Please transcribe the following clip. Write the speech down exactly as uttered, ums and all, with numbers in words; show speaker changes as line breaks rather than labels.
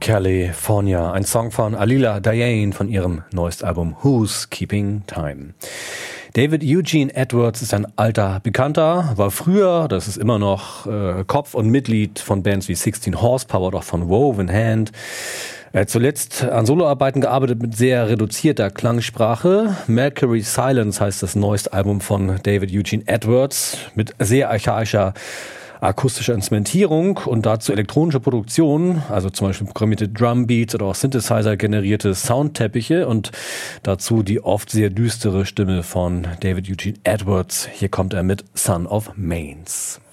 California, ein Song von Alila Diane von ihrem neuesten Album Who's Keeping Time. David Eugene Edwards ist ein alter Bekannter, war früher, das ist immer noch, äh, Kopf und Mitglied von Bands wie sixteen Horsepower, doch von Woven Hand. Er hat zuletzt an Soloarbeiten gearbeitet mit sehr reduzierter Klangsprache. Mercury Silence heißt das neueste Album von David Eugene Edwards mit sehr archaischer akustische Instrumentierung und dazu elektronische Produktion, also zum Beispiel programmierte Drumbeats oder auch Synthesizer-generierte Soundteppiche und dazu die oft sehr düstere Stimme von David Eugene Edwards. Hier kommt er mit Son of Mains.